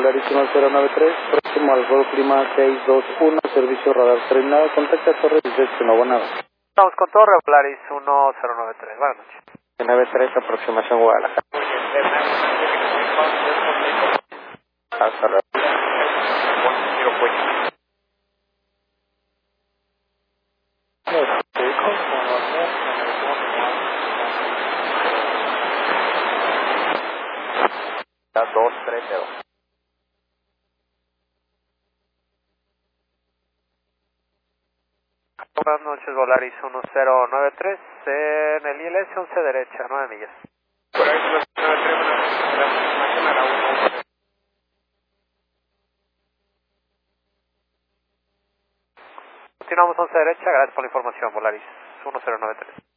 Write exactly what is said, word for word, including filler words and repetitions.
Volaris uno cero nueve tres, próximo al Gol Clima seis dos uno, servicio radar terminado, contacta Torre dieciocho, no hubo nada. Estamos con Torre, Volaris uno cero nueve tres, buenas noches. nueve tres, aproximación Guadalajara. Hasta luego. dos tres cero. Buenas noches, Volaris uno cero nueve tres, en el I L S once derecha, nueve millas. Volaris uno cero nueve tres, buenas noches, la aproximación a la uno. Continuamos once derecha, gracias por la información, Volaris uno cero nueve tres.